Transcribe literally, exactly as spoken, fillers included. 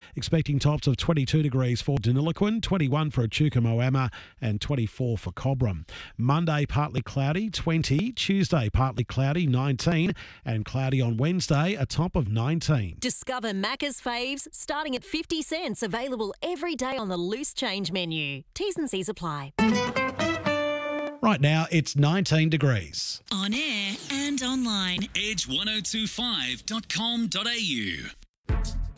Expecting tops of twenty-two degrees for Deniliquin, twenty-one for Echuca Moama and twenty-four for Cobram. Monday, partly cloudy, twenty. Tuesday, partly cloudy, nineteen. And cloudy on Wednesday, a top of nineteen. Discover Macca's faves starting at fifty cents, available every day on the loose change menu. T's and C's apply. Right now, it's nineteen degrees. On air and online. edge ten twenty-five dot com dot a u